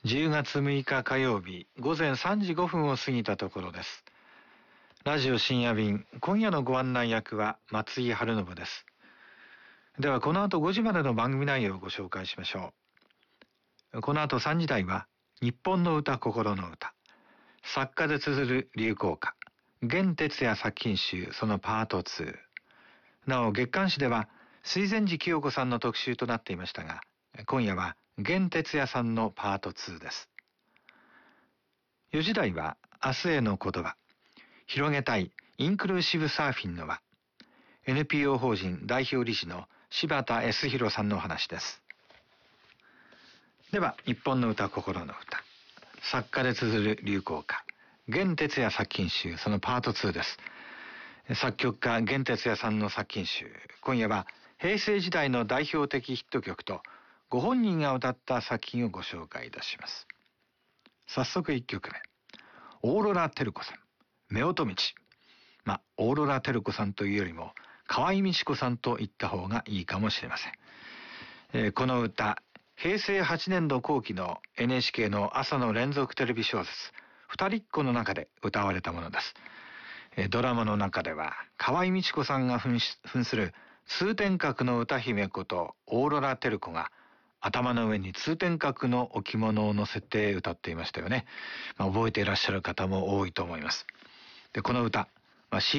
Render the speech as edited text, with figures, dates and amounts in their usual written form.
10月6日火曜日午前3時5分を過ぎたところです。ラジオ深夜便、今夜のご案内役は松井春信です。ではこの後5時までの番組内容をご紹介しましょう。この後3時台は日本の歌心の歌、作家で綴る流行歌、弦哲也作品集そのパート2。なお月刊誌では水前寺清子さんの特集となっていましたが、今夜は弦哲也さんのパート2です。4時台は明日への言葉、広げたいインクルーシブサーフィンの輪、 NPO 法人代表理事の柴田 S 弘さんのお話です。では日本の歌心の歌、作家で綴る流行歌、弦哲也作品集そのパート2です。作曲家弦哲也さんの作品集、今夜は平成時代の代表的ヒット曲とご本人が歌った作品をご紹介いたします。早速1曲目、オーロラ照子さん、夫婦道。オーロラ照子さんというよりも河合美智子さんと言った方がいいかもしれません。この歌、平成8年度後期の NHK の朝の連続テレビ小説二人っ子の中で歌われたものです。ドラマの中では河合美智子さんが扮する通天閣の歌姫ことオーロラ照子が頭の上に通天閣の置物を乗せて歌っていましたよね。覚えていらっしゃる方も多いと思います。でこの歌、